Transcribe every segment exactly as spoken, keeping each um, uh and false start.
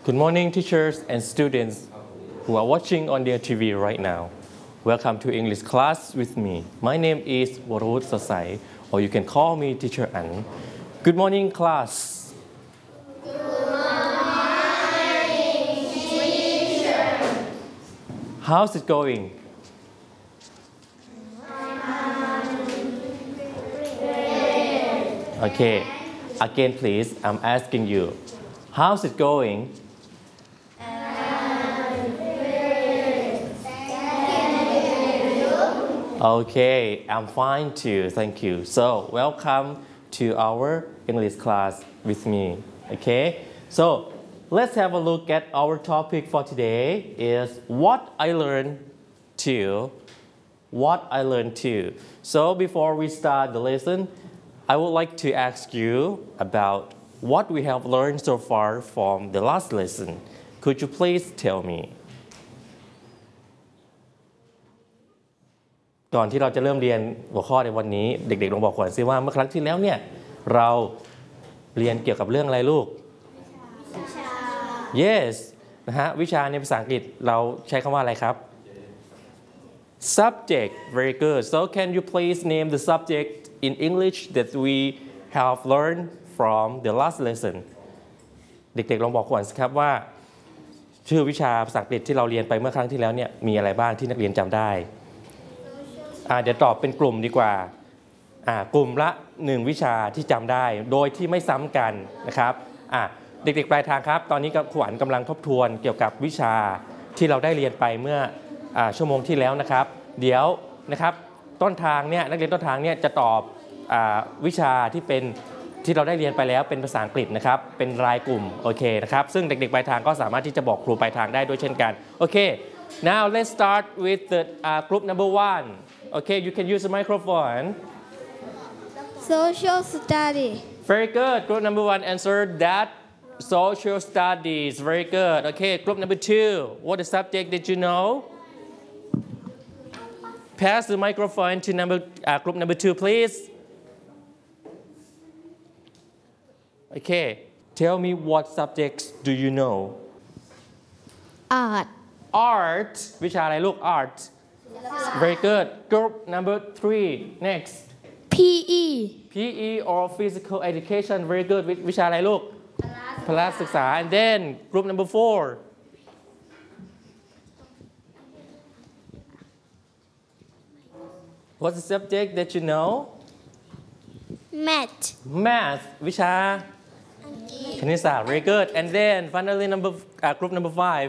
Good morning, teachers and students who are watching on their T V right now. Welcome to English class with me. My name is Warud Sasai, or you can call me Teacher An. Good morning, class. Good morning, teacher. How's it going? Okay, again, please, I'm asking you, how's it going? Okay, I'm fine too, thank you. So, welcome to our English class with me, okay? So, let's have a look at our topic for today is what I learned too, what I learned too. So, before we start the lesson, I would like to ask you about what we have learned so far from the last lesson. Could you please tell me? ก่อนที่เราจะเริ่มเรียนหัวข้อในวันนี้เด็กๆลองบอกก่อนซิว่าเมื่อครั้งที่แล้วเนี่ยเราเรียนเกี่ยวกับเรื่องอะไรลูก yes นะฮะวิชาในภาษาอังกฤษเราใช้คำว่าอะไรครับ subject very good so can you please name the subject in English that we have learned from the last lesson เด็กๆลองบอกก่อนสิครับว่าชื่อวิชาภาษาอังกฤษที่เราเรียนไปเมื่อครั้งที่แล้วเนี่ยมีอะไรบ้างที่นักเรียนจำได้เดี๋ยวตอบเป็นกลุ่มดีกว่ากลุ่มละหนึ่งวิชาที่จำได้โดยที่ไม่ซ้ำกันนะครับเด็กๆปลายทางครับตอนนี้ขวัญกำลังทบทวนเกี่ยวกับวิชาที่เราได้เรียนไปเมื่อชั่วโมงที่แล้วนะครับเดี๋ยวนะครับต้นทางเนี่ยนักเรียนต้นทางเนี่ยจะตอบวิชาที่เป็นที่เราได้เรียนไปแล้วเป็นภาษาอังกฤษนะครับเป็นรายกลุ่มโอเคนะครับซึ่งเด็กๆปลายทางก็สามารถที่จะบอกครูปลายทางได้ด้วยเช่นกันโอเค now let's start with the uh, group number one okay you can use the microphone Social study. Very good group number one answer that social studies very good okay group number two what the subject did you know pass the microphone to number uh, group number two please okay tell me what subjects do you know Art. art วิชาอะไรลูก art very good group number three next P E. P E or physical education very good วิชาอะไรลูกพละศึกษา and then group number four what's the subject that you know Math. math วิชาคณิตศาสตร์ very good and then finally number uh, group number five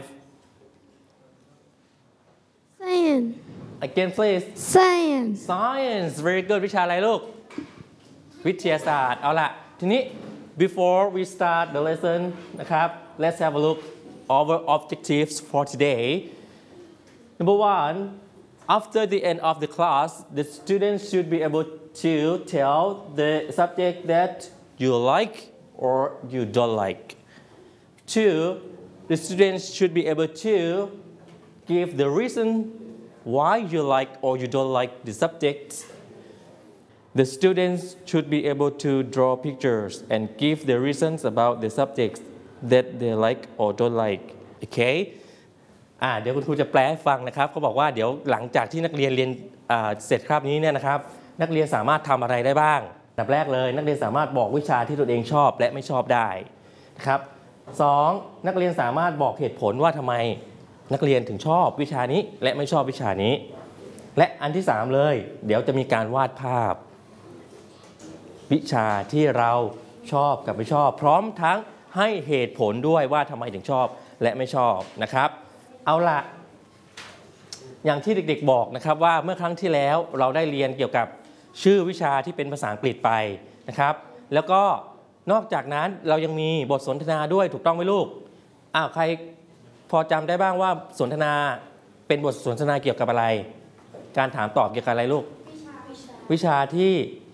Science. again please Science. science very good วิชาอะไรลูกวิทยาศาสตร์เอาล่ะทีนี้ before we start the lesson นะครับ let's have a look our objectives for today number one after the end of the class the students should be able to tell the subject that you like or you don't like two the students should be able to give the reason why you like or you don't like the subject. The students should be able to draw pictures and give the reasons about the subjects that they like or don't like. Okay? อ่าเดี๋ยวคุณครูจะแปลให้ฟังนะครับเขาบอกว่าเดี๋ยวหลังจากที่นักเรียนเรียนเสร็จคาบนี้เนี่ยนะครับนักเรียนสามารถทำอะไรได้บ้างอันดับแรกเลยนักเรียนสามารถบอกวิชาที่ตนเองชอบและไม่ชอบได้นะครับสองนักเรียนสามารถบอกเหตุผลว่าทำไมนักเรียนถึงชอบวิชานี้และไม่ชอบวิชานี้และอันที่สามเลยเดี๋ยวจะมีการวาดภาพวิชาที่เราชอบกับไม่ชอบพร้อมทั้งให้เหตุผลด้วยว่าทำไมถึงชอบและไม่ชอบนะครับเอาล่ะอย่างที่เด็กๆบอกนะครับว่าเมื่อครั้งที่แล้วเราได้เรียนเกี่ยวกับชื่อวิชาที่เป็นภาษาอังกฤษไปนะครับแล้วก็นอกจากนั้นเรายังมีบทสนทนาด้วยถูกต้องไหมลูกอ้าวใครพอจำได้บ้างว่าสนทนาเป็นบทสนทนาเกี่ยวกับอะไรการถามตอบเกี่ยวกับอะไรลูกวิชาที่